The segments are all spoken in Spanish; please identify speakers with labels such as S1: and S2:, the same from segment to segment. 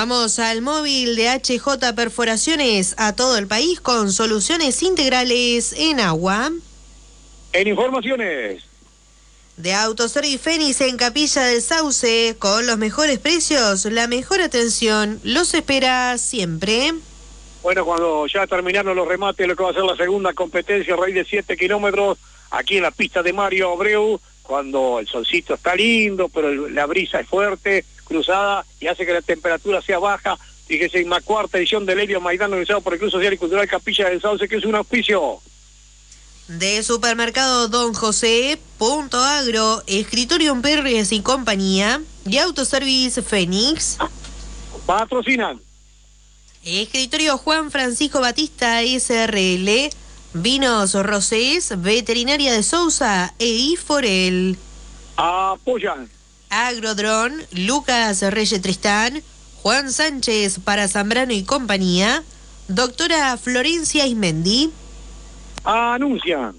S1: Vamos al móvil de HJ Perforaciones a todo el país con soluciones integrales en agua.
S2: En informaciones.
S1: De Autoservice Fénix en Capilla del Sauce, con los mejores precios, la mejor atención, los espera siempre.
S2: Bueno, cuando ya terminaron los remates, lo que va a ser la segunda competencia a raíz de 7 kilómetros, aquí en la pista de Mario Abreu, cuando el solcito está lindo, pero la brisa es fuerte, cruzada, y hace que la temperatura sea baja. Fíjese, en la cuarta edición del Helio Maidán, organizado por el Club Social y Cultural Capilla del Sauce, que es un auspicio.
S1: De Supermercado Don José, Punto Agro, Escritorio Perres y Compañía, y Autoservice Fénix.
S2: Patrocinan.
S1: Escritorio Juan Francisco Batista SRL, Vinos Rosés, Veterinaria de Sousa e Iforel.
S2: Apoyan.
S1: Agrodrón, Lucas Reyes Tristán, Juan Sánchez para Zambrano y Compañía, Doctora Florencia Ismendi.
S2: Anuncian.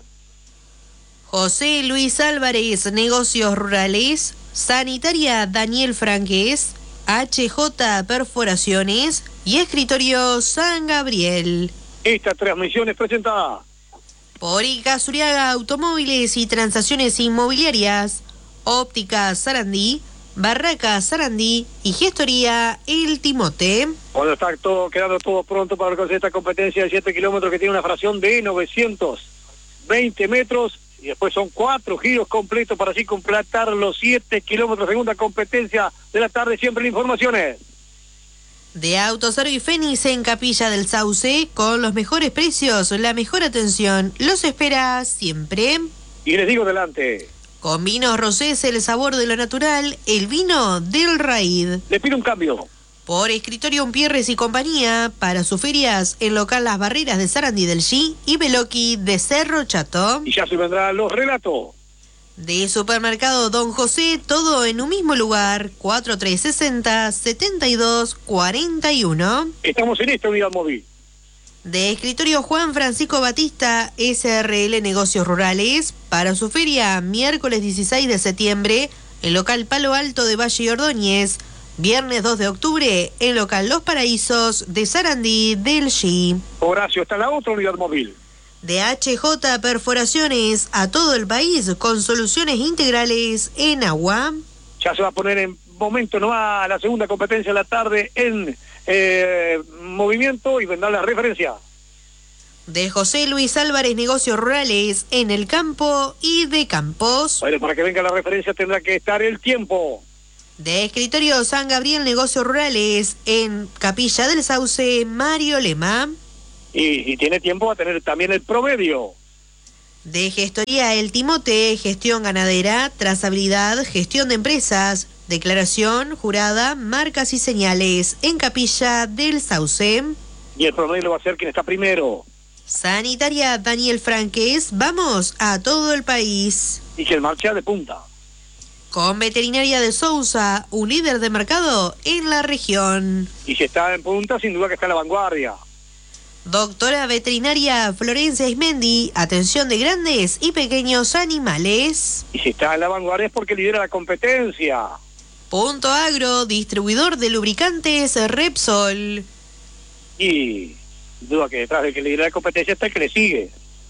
S1: José Luis Álvarez, Negocios Rurales, Sanitaria Daniel Franqués, HJ Perforaciones y Escritorio San Gabriel.
S2: Esta transmisión es presentada
S1: por Ica Zuriaga Automóviles y Transacciones Inmobiliarias, Óptica Sarandí, Barraca Sarandí y Gestoría El Timote.
S2: Cuando está todo quedando todo pronto para reconocer esta competencia de 7 kilómetros que tiene una fracción de 920 metros y después son 4 giros completos para así completar los 7 kilómetros. Segunda competencia de la tarde, siempre en informaciones.
S1: De Autoservice Fénix en Capilla del Sauce, con los mejores precios, la mejor atención, los espera siempre.
S2: Y les digo delante.
S1: Con Vinos Rosés, el sabor de lo natural, el vino del Raid.
S2: Le pido un cambio.
S1: Por Escritorio Pierres y Compañía, para sus ferias en local Las Barreras de Sarandí del G y Beloqui de Cerro Chato.
S2: Y ya se vendrán los relatos.
S1: De Supermercado Don José, todo en un mismo lugar, 4360-7241.
S2: Estamos en esta unidad móvil.
S1: De Escritorio Juan Francisco Batista, SRL Negocios Rurales, para su feria miércoles 16 de septiembre, en local Palo Alto de Valle y Ordóñez, viernes 2 de octubre, en local Los Paraísos de Sarandí del G.
S2: Horacio, está la otra unidad móvil.
S1: De HJ Perforaciones a todo el país, con soluciones integrales en agua.
S2: Ya se va a poner en momento nomás la segunda competencia de la tarde en movimiento y vendrá la referencia.
S1: De José Luis Álvarez, Negocios Rurales en el campo y de campos.
S2: Bueno, para que venga la referencia tendrá que estar el tiempo.
S1: De Escritorio San Gabriel, Negocios Rurales en Capilla del Sauce, Mario Lema.
S2: Y tiene tiempo a tener también el promedio.
S1: De Gestoría El Timote, gestión ganadera, trazabilidad, gestión de empresas, declaración, jurada, marcas y señales en Capilla del Sauce.
S2: Y el promedio lo va a hacer quien está primero.
S1: Sanitaria Daniel Franqués, vamos a todo el país.
S2: Y que el marcha de punta.
S1: Con Veterinaria de Sousa, un líder de mercado en la región.
S2: Y si está en punta, sin duda que está en la vanguardia.
S1: Doctora Veterinaria Florencia Ismendi, atención de grandes y pequeños animales.
S2: Y si está en la vanguardia es porque lidera la competencia.
S1: Punto Agro, distribuidor de lubricantes Repsol.
S2: Y sin duda que detrás del que lidera la competencia está el que le sigue.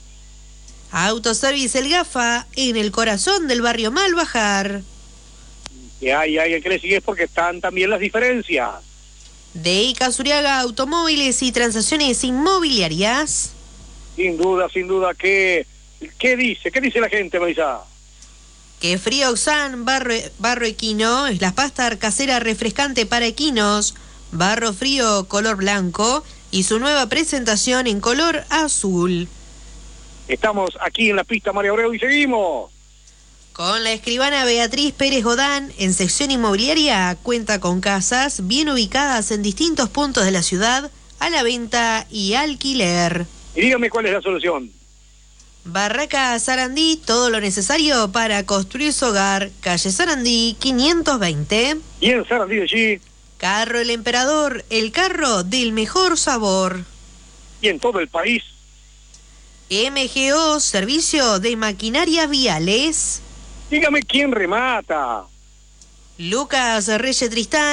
S1: Autoservice El Gafa, en el corazón del barrio Malbajar.
S2: Y hay el que le sigue es porque están también las diferencias.
S1: De Ica Zuriaga Automóviles y Transacciones Inmobiliarias.
S2: Sin duda, ¿qué dice la gente, Marisa?
S1: Que Frío Oxan, barro equino, es la pasta casera refrescante para equinos, barro frío color blanco y su nueva presentación en color azul.
S2: Estamos aquí en la pista Mario Abreu y seguimos.
S1: Con la escribana Beatriz Pérez Godán, en sección inmobiliaria, cuenta con casas bien ubicadas en distintos puntos de la ciudad, a la venta y alquiler.
S2: Y dígame cuál es la solución.
S1: Barraca Sarandí, todo lo necesario para construir su hogar, calle Sarandí 520.
S2: Y en Sarandí de allí.
S1: Carro El Emperador, el carro del mejor sabor.
S2: Y en todo el país.
S1: MGO, servicio de maquinaria viales.
S2: Dígame quién remata.
S1: Lucas Reyes Tristán,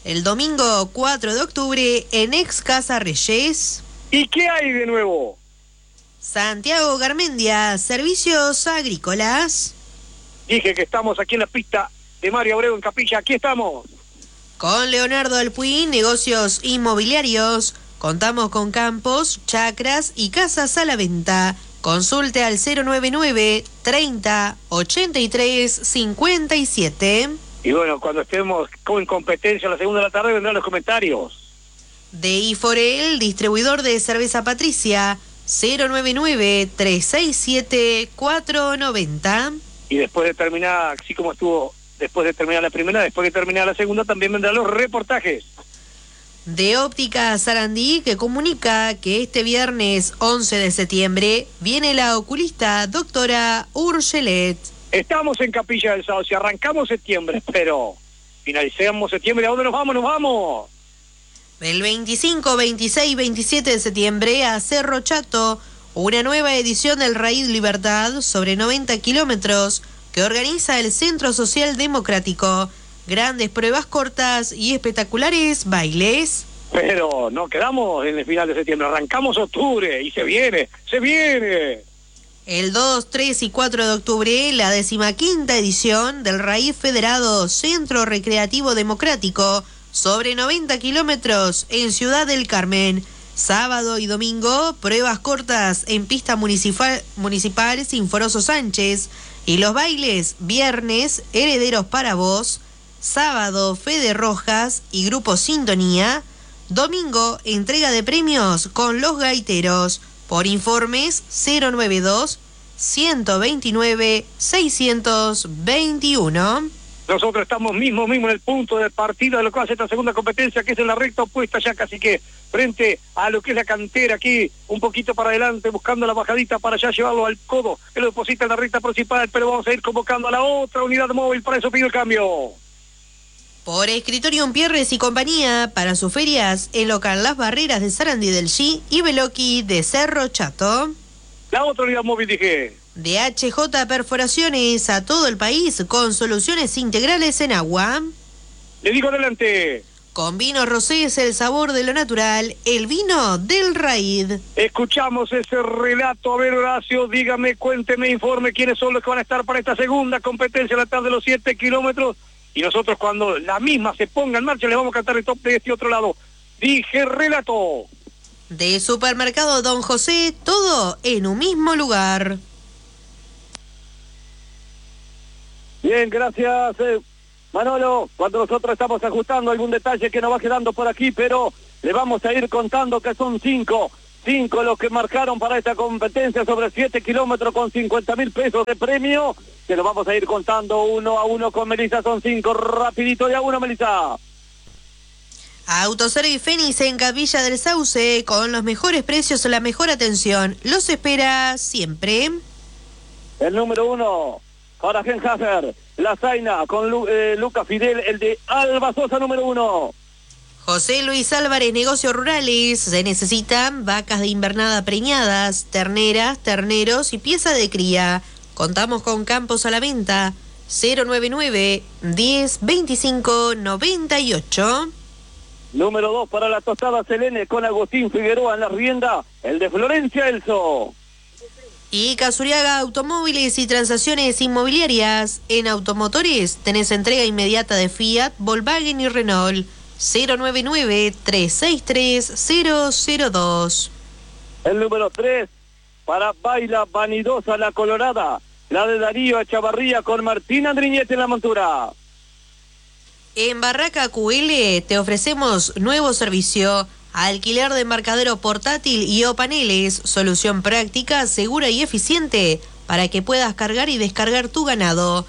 S1: El domingo 4 de octubre en Ex Casa Reyes.
S2: ¿Y qué hay de nuevo?
S1: Santiago Garmendia, servicios agrícolas.
S2: Dije que estamos aquí en la pista de Mario Abreu en Capilla. Aquí estamos.
S1: Con Leonardo Alpuín, negocios inmobiliarios. Contamos con campos, chacras y casas a la venta. Consulte al 099 30 83 57.
S2: Y bueno, cuando estemos en competencia a la segunda de la tarde vendrán los comentarios.
S1: De Iforel, distribuidor de cerveza Patricia, 099 367 490.
S2: Y después de terminar, así como estuvo, después de terminar la primera, después de terminar la segunda, también vendrán los reportajes.
S1: De Óptica Sarandí, que comunica que este viernes 11 de septiembre viene la oculista doctora Urgelet.
S2: Estamos en Capilla del Sauce, arrancamos septiembre, pero finalicemos septiembre. ¿A dónde nos vamos? ¡Nos vamos!
S1: Del 25, 26 y 27 de septiembre a Cerro Chato, una nueva edición del Raíz Libertad sobre 90 kilómetros que organiza el Centro Social Democrático. Grandes pruebas cortas y espectaculares bailes.
S2: Pero no quedamos en el final de septiembre, arrancamos octubre y se viene, se viene.
S1: El 2, 3 y 4 de octubre, la 15ª edición del Raíz Federado Centro Recreativo Democrático sobre 90 kilómetros en Ciudad del Carmen. Sábado y domingo, pruebas cortas en pista municipal Sinforoso Sánchez. Y los bailes, viernes, Herederos para Vos. Sábado, Fede Rojas y Grupo Sintonía. Domingo, entrega de premios con los gaiteros. Por informes 092 129 621.
S2: Nosotros estamos mismo en el punto de partida de lo que va a ser esta segunda competencia, que es en la recta opuesta ya casi que frente a lo que es la cantera aquí, un poquito para adelante, buscando la bajadita para ya llevarlo al codo, que lo deposita en la recta principal, pero vamos a ir convocando a la otra unidad móvil, para eso pido el cambio.
S1: Por Escritorium Pierres y compañía, para sus ferias, en local Las Barreras de Sarandí del G y Beloqui de Cerro Chato.
S2: La otra unidad móvil dije.
S1: De HJ Perforaciones a todo el país con soluciones integrales en agua.
S2: Le digo adelante.
S1: Con Vino Rosé es el sabor de lo natural, el vino del Raíz.
S2: Escuchamos ese relato. A ver, Horacio, dígame, cuénteme, informe quiénes son los que van a estar para esta segunda competencia a la tarde de los 7 kilómetros. Y nosotros cuando la misma se ponga en marcha les vamos a cantar el top de este otro lado. Dije relato.
S1: De Supermercado Don José, todo en un mismo lugar.
S2: Bien, gracias, Manolo. Cuando nosotros estamos ajustando algún detalle que nos va quedando por aquí, pero le vamos a ir contando que son 5 los que marcaron para esta competencia sobre 7 kilómetros con 50.000 pesos de premio, que lo vamos a ir contando uno a uno con Melissa. Son 5, rapidito de a uno, Melissa.
S1: Autoservice Fénix en Capilla del Sauce, con los mejores precios, la mejor atención. Los espera siempre.
S2: El número 1, para Genhafer, La Zaina, con Lucas Fidel, el de Alba Sosa, número 1.
S1: José Luis Álvarez, negocios rurales. Se necesitan vacas de invernada preñadas, terneras, terneros y pieza de cría. Contamos con campos a la venta. 099 10 25 98.
S2: Número 2 para la tostada Selene con Agustín Figueroa en la rienda, el de Florencia Elso.
S1: Y Casuriaga Automóviles y Transacciones Inmobiliarias. En Automotores tenés entrega inmediata de Fiat, Volkswagen y Renault. 099-363-002.
S2: El número 3 para Baila Vanidosa La Colorada, la de Darío Echavarría con Martín Andriñete en la montura.
S1: En Barraca QL te ofrecemos nuevo servicio, alquiler de embarcadero portátil y o paneles, solución práctica, segura y eficiente para que puedas cargar y descargar tu ganado.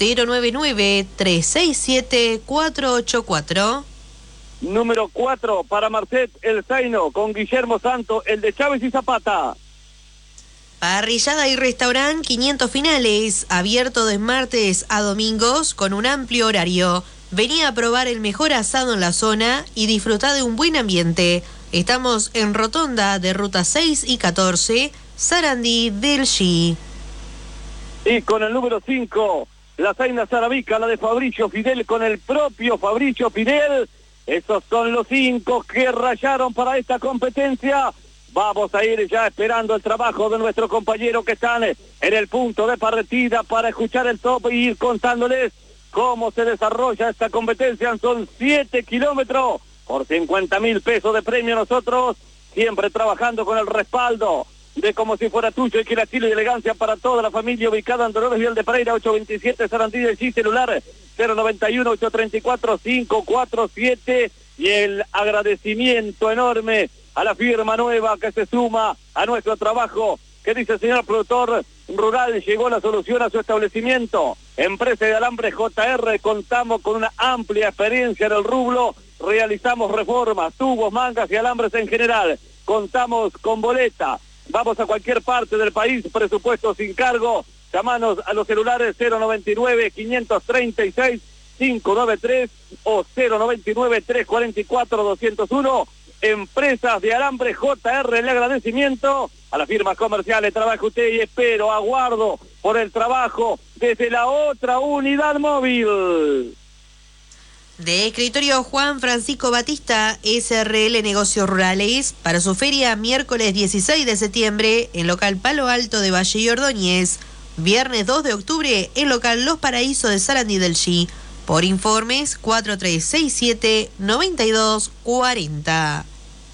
S1: 099-367-484.
S2: Número 4 para Marcet El Zaino con Guillermo Santo, el de Chávez y Zapata.
S1: Parrillada y restaurante 500 finales, abierto de martes a domingos con un amplio horario. Vení a probar el mejor asado en la zona y disfrutá de un buen ambiente. Estamos en Rotonda de Ruta 6 y 14, Sarandí del G.
S2: Y con el número 5, la Zaina Zaravica, la de Fabricio Fidel, con el propio Fabricio Fidel, Estos son los 5 que rayaron para esta competencia. Vamos a ir ya esperando el trabajo de nuestros compañeros que están en el punto de partida para escuchar el top y ir contándoles cómo se desarrolla esta competencia. Son 7 kilómetros por 50.000 pesos de premio. Nosotros siempre trabajando con el respaldo de Como Si Fuera Tuyo, y que la estilo y elegancia para toda la familia, ubicada en Dolores Vial de Pereira, 827 Sarandí del G, celular 091-834-547, y el agradecimiento enorme a la firma nueva que se suma a nuestro trabajo. ¿Qué dice el señor productor rural? Llegó la solución a su establecimiento. Empresa de Alambre JR, contamos con una amplia experiencia en el rubro, realizamos reformas, tubos, mangas y alambres en general. Contamos con boleta. Vamos a cualquier parte del país, presupuesto sin cargo. Llamanos a los celulares 099-536-593 o 099-344-201. Empresas de Alambre JR, el agradecimiento a las firmas comerciales. Trabaja usted y espero, aguardo por el trabajo desde la otra unidad móvil.
S1: De Escritorio Juan Francisco Batista, SRL Negocios Rurales, para su feria miércoles 16 de septiembre en local Palo Alto de Valle y Ordóñez, viernes 2 de octubre en local Los Paraísos de Sarandí del G. Por informes 4367-9240.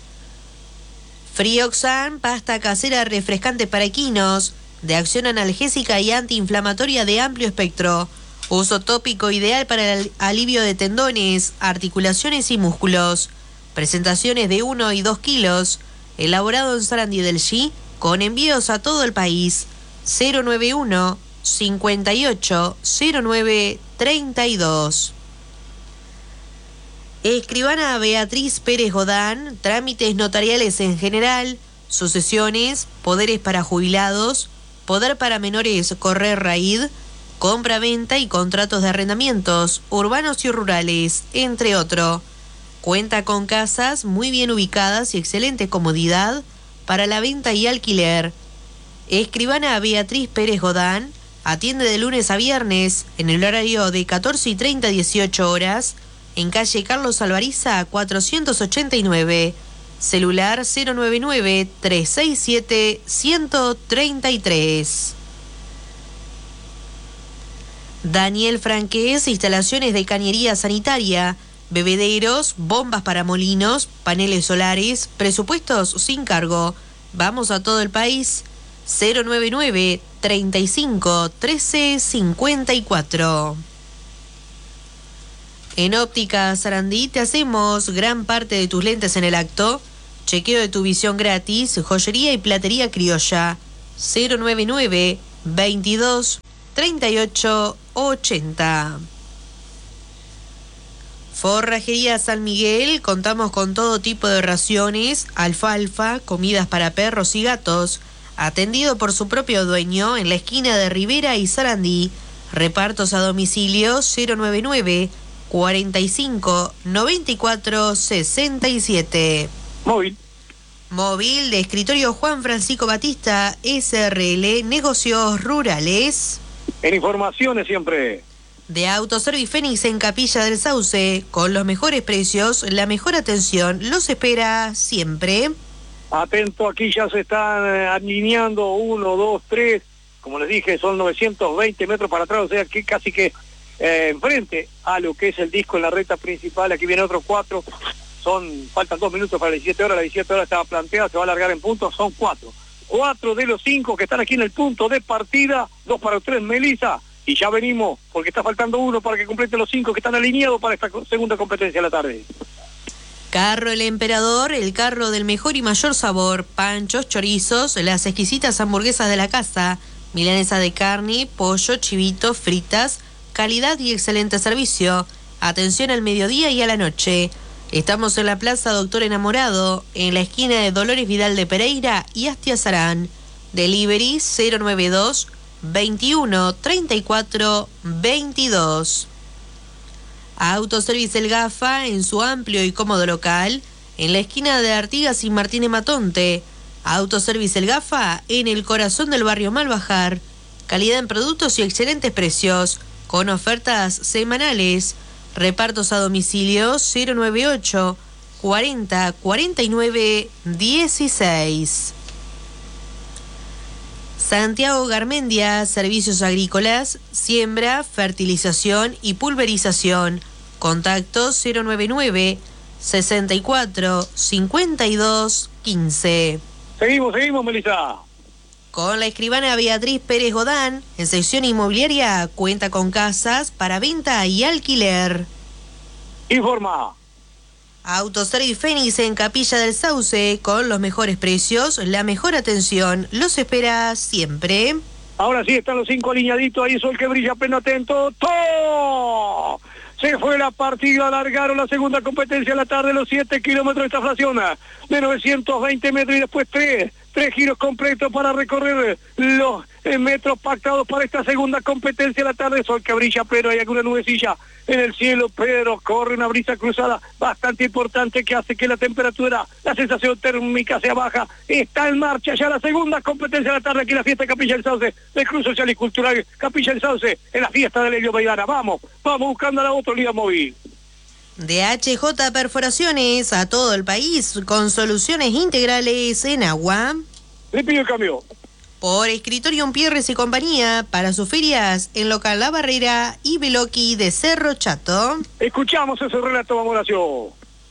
S1: Frioxan, pasta casera refrescante para equinos, de acción analgésica y antiinflamatoria de amplio espectro. Uso tópico ideal para el alivio de tendones, articulaciones y músculos. Presentaciones de 1 y 2 kilos. Elaborado en Sarandí del G, con envíos a todo el país. 091 58 09 32. Escribana Beatriz Pérez Godán, trámites notariales en general, sucesiones, poderes para jubilados, poder para menores correr raíz, compra-venta y contratos de arrendamientos, urbanos y rurales, entre otros. Cuenta con casas muy bien ubicadas y excelente comodidad para la venta y alquiler. Escribana Beatriz Pérez Godán atiende de lunes a viernes en el horario de 14:30 a 18 horas en calle Carlos Alvariza 489, celular 099-367-133. Daniel Franqués, instalaciones de cañería sanitaria, bebederos, bombas para molinos, paneles solares, presupuestos sin cargo. Vamos a todo el país. 099-35-13-54. En Óptica Sarandí te hacemos gran parte de tus lentes en el acto. Chequeo de tu visión gratis, joyería y platería criolla. 099 22 38 80. Forrajería San Miguel, contamos con todo tipo de raciones, alfalfa, comidas para perros y gatos, atendido por su propio dueño en la esquina de Rivera y Sarandí. Repartos a domicilio 099 45 94 67. Móvil de Escritorio Juan Francisco Batista, SRL Negocios Rurales.
S2: En informaciones siempre.
S1: De Autoservice Fénix en Capilla del Sauce, con los mejores precios, la mejor atención, los espera siempre.
S2: Atento, aquí ya se están alineando 1, 2, 3, como les dije, son 920 metros para atrás, o sea que casi que enfrente a lo que es el disco en la recta principal. Aquí viene otros 4, faltan 2 minutos para las 17 horas, la 17 horas estaba planteada, se va a alargar en puntos, son 4 de los 5 que están aquí en el punto de partida, 2 para 3 Melissa, y ya venimos, porque está faltando 1 para que complete los 5 que están alineados para esta segunda competencia de la tarde.
S1: Carro El Emperador, el carro del mejor y mayor sabor, panchos, chorizos, las exquisitas hamburguesas de la casa, milanesa de carne, pollo, chivito, fritas, calidad y excelente servicio, atención al mediodía y a la noche. Estamos en la Plaza Doctor Enamorado, en la esquina de Dolores Vidal de Pereira y Astia Sarán. Delivery 092 21 34 22. Autoservice El Gafa, en su amplio y cómodo local, en la esquina de Artigas y Martínez Matonte. Autoservice El Gafa, en el corazón del barrio Malbajar. Calidad en productos y excelentes precios, con ofertas semanales. Repartos a domicilio 098 40 49 16. Santiago Garmendia, Servicios Agrícolas, siembra, fertilización y pulverización. Contacto 099 64 52 15.
S2: Seguimos, Melissa.
S1: Con la escribana Beatriz Pérez Godán, en sección inmobiliaria, cuenta con casas para venta y alquiler.
S2: Informa.
S1: Autoservice Fénix en Capilla del Sauce, con los mejores precios, la mejor atención, los espera siempre.
S2: Ahora sí están los 5 alineaditos, ahí Sol que brilla, pleno atento. ¡Todo! Se fue la partida, alargaron la segunda competencia a la tarde, los 7 kilómetros de esta fracción de 920 metros y después tres giros completos para recorrer los metros pactados para esta segunda competencia de la tarde. Sol que brilla, pero hay alguna nubecilla en el cielo, pero corre una brisa cruzada bastante importante que hace que la temperatura, la sensación térmica sea baja. Está en marcha ya la segunda competencia de la tarde aquí en la fiesta de Capilla del Sauce, del Club Social y Cultural Capilla del Sauce, en la fiesta de Helio Maidana. Vamos buscando a la otra unidad móvil.
S1: DHJ Perforaciones a todo el país con soluciones integrales en agua.
S2: Le pido el cambio.
S1: Por Escritorium Pierres y compañía para sus ferias en local La Barrera y Beloqui de Cerro Chato.
S2: Escuchamos ese relato, vamos a oración.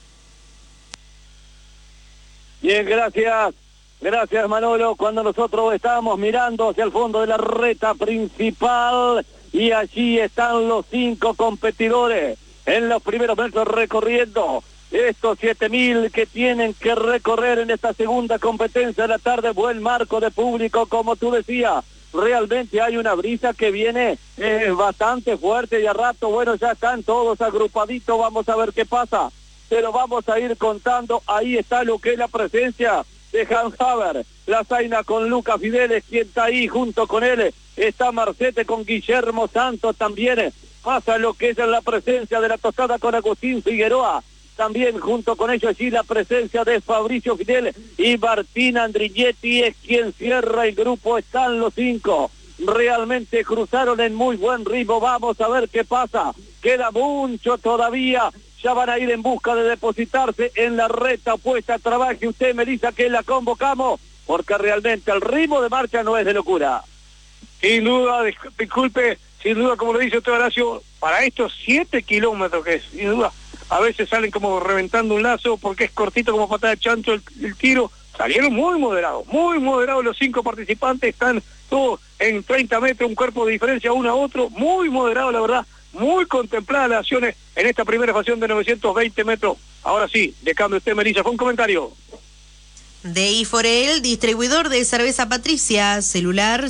S3: Bien, gracias Manolo. Cuando nosotros estábamos mirando hacia el fondo de la reta principal y allí están los 5 competidores en los primeros metros recorriendo estos 7.000 que tienen que recorrer en esta segunda competencia de la tarde. Buen marco de público, como tú decías. Realmente hay una brisa que viene bastante fuerte y a rato, bueno, ya están todos agrupaditos. Vamos a ver qué pasa, pero vamos a ir contando. Ahí está lo que es la presencia de Hans Haber, la Zaina con Lucas Fideles, quien está ahí junto con él. Está Marcete con Guillermo Santos también. Pasa lo que es la presencia de la Tostada con Agustín Figueroa. También junto con ellos allí la presencia de Fabricio Fidel y Martín Andrignetti es quien cierra el grupo. Están los 5. Realmente cruzaron en muy buen ritmo. Vamos a ver qué pasa. Queda mucho todavía. Ya van a ir en busca de depositarse en la reta opuesta. Trabaje usted, Melissa, que la convocamos, porque realmente el ritmo de marcha no es de locura.
S2: Sin duda, disculpe, sin duda, como lo dice usted, Horacio, para estos 7 kilómetros que sin duda a veces salen como reventando un lazo porque es cortito como patada de chancho el tiro, salieron muy moderados los 5 participantes, están todos en 30 metros, un cuerpo de diferencia uno a otro, muy moderado la verdad, muy contempladas las acciones en esta primera facción de 920 metros. Ahora sí, de cambio usted, Melissa, fue un comentario.
S1: De Iforel, distribuidor de cerveza Patricia, celular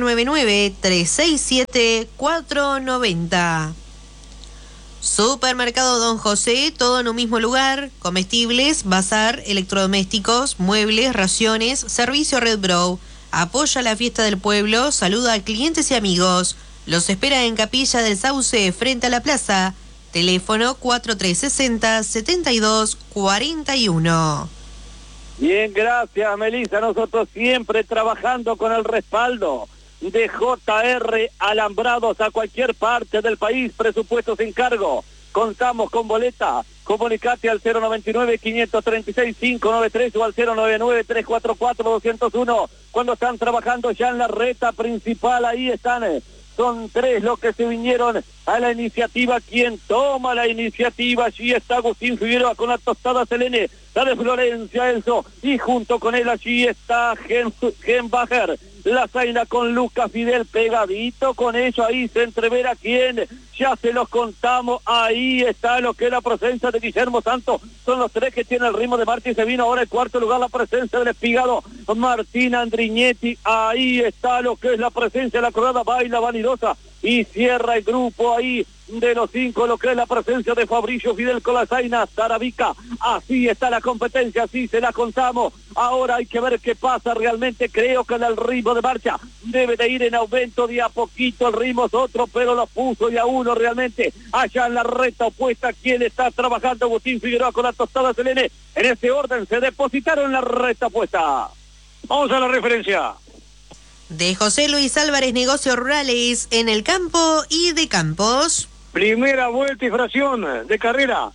S1: 099-367-490. Supermercado Don José, todo en un mismo lugar, comestibles, bazar, electrodomésticos, muebles, raciones, servicio Red Bro. Apoya la fiesta del pueblo, saluda a clientes y amigos. Los espera en Capilla del Sauce, frente a la plaza. Teléfono 4360-7241.
S3: Bien, gracias, Melissa. Nosotros siempre trabajando con el respaldo de JR Alambrados a cualquier parte del país, presupuestos sin cargo. Contamos con boleta. Comunicate al 099-536-593 o al 099-344-201. Cuando están trabajando ya en la reta principal, ahí están. Son 3 los que se vinieron a la iniciativa. Quien toma la iniciativa, allí está Agustín Figueroa con la Tostada Selene, la de Florencia Enzo, y junto con él allí está Genbacher, la Zaina con Lucas Fidel, pegadito con ellos, ahí se entrevera quién, ya se los contamos, ahí está lo que es la presencia de Guillermo Santos, son los 3 que tienen el ritmo de marcha y se vino ahora en cuarto lugar la presencia del espigado Martín Andrignetti, ahí está lo que es la presencia de la corrada Baila Vanidosa, y cierra el grupo ahí de los 5, lo que es la presencia de Fabricio Fidel con la Zaina Tarabica. Así está la competencia, así se la contamos. Ahora hay que ver qué pasa realmente. Creo que el ritmo de marcha debe de ir en aumento de a poquito. El ritmo es otro, pero lo puso ya uno realmente. Allá en la recta opuesta, quien está trabajando, Agustín Figueroa con la Tostada Selene. En ese orden se depositaron en la recta opuesta.
S2: Vamos a la referencia.
S1: De José Luis Álvarez, Negocios Rurales en el campo y de campos.
S2: Primera vuelta y fracción de carrera.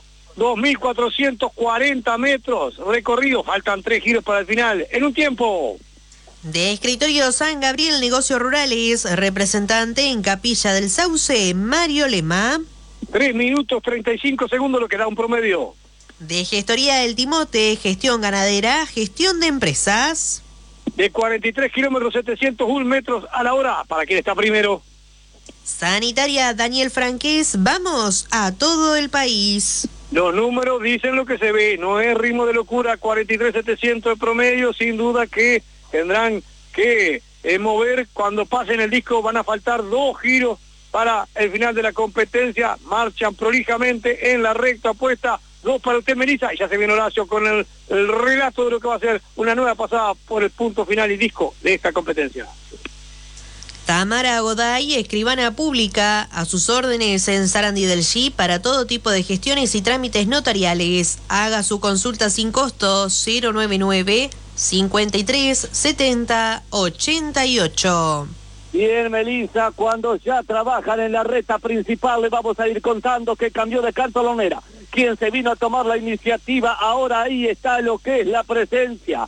S2: 2.440 metros recorridos. Faltan 3 giros para el final. En un tiempo.
S1: De Escritorio San Gabriel Negocios Rurales, representante en Capilla del Sauce, Mario Lema.
S2: 3 minutos 35 segundos, lo que da un promedio.
S1: De Gestoría El Timote, Gestión Ganadera, Gestión de Empresas.
S2: De 43 kilómetros 701 metros a la hora. ¿Para quién está primero?
S1: Sanitaria Daniel Franqués, vamos a todo el país.
S2: Los números dicen lo que se ve, no es ritmo de locura, 43.700 de promedio, sin duda que tendrán que mover cuando pasen el disco, van a faltar 2 giros para el final de la competencia, marchan prolijamente en la recta opuesta, 2 para usted Melissa, y ya se viene Horacio con el relato de lo que va a ser una nueva pasada por el punto final y disco de esta competencia.
S1: Tamara Goday, escribana pública, a sus órdenes en Sarandí del G para todo tipo de gestiones y trámites notariales. Haga su consulta sin costo 099 53 70 88.
S3: Bien, Melissa, cuando ya trabajan en la recta principal, le vamos a ir contando que cambió de cartolonera. Quien se vino a tomar la iniciativa, ahora ahí está lo que es la presencia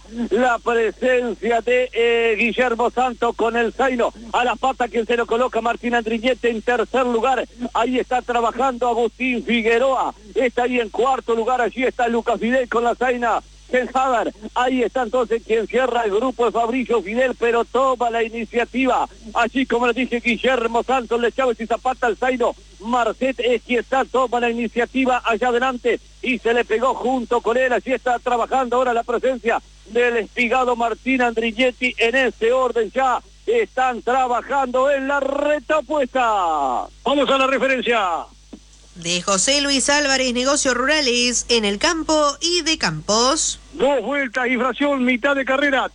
S3: de Guillermo Santos con el zaino a las patas, quien se lo coloca Martín Andriñete en tercer lugar. Ahí está trabajando Agustín Figueroa, está ahí en cuarto lugar, allí está Lucas Fidel con la zaina. Ahí está entonces quien cierra el grupo de Fabricio Fidel, pero toma la iniciativa. Allí, como le dije, Guillermo Santos, Le Chávez y Zapata al zaino. Marcet es quien está, toma la iniciativa allá adelante y se le pegó junto con él. Allí está trabajando ahora la presencia del espigado Martín Andriñetti. En ese orden ya están trabajando en la recta opuesta.
S2: Vamos a la referencia.
S1: De José Luis Álvarez, Negocios Rurales, en el campo y de campos.
S2: 2 vueltas y fracción, mitad de carrera,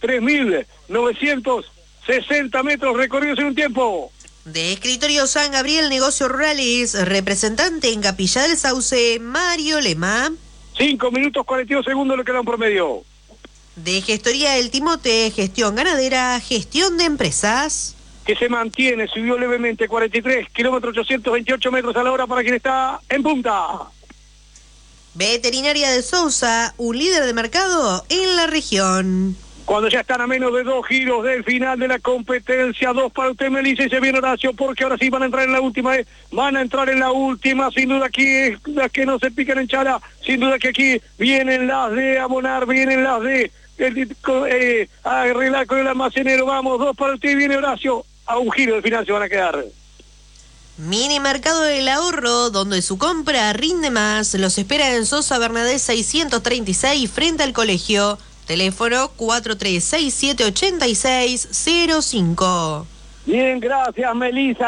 S2: 3.960 metros recorridos en un tiempo.
S1: De Escritorio San Gabriel, Negocios Rurales, representante en Capilla del Sauce, Mario Lema.
S2: 5 minutos 42 segundos, lo que da un promedio.
S1: De Gestoría El Timote, Gestión Ganadera, Gestión de Empresas.
S2: Que se mantiene, subió levemente, 43 kilómetros 828 metros a la hora para quien está en punta.
S1: Veterinaria de Sousa, un líder de mercado en la región.
S2: Cuando ya están a menos de 2 giros del final de la competencia, 2 para usted Melissa y se viene Horacio, porque ahora sí van a entrar en la última, sin duda aquí las que no se pican en chala, sin duda que aquí vienen las de abonar, vienen las de arreglar con el almacenero, vamos, 2 para usted y viene Horacio. A un giro del final se van a quedar.
S1: Mini Mercado del Ahorro, donde su compra rinde más. Los espera en Sosa Bernadette 636, frente al colegio. Teléfono 43678605.
S3: Bien, gracias, Melissa.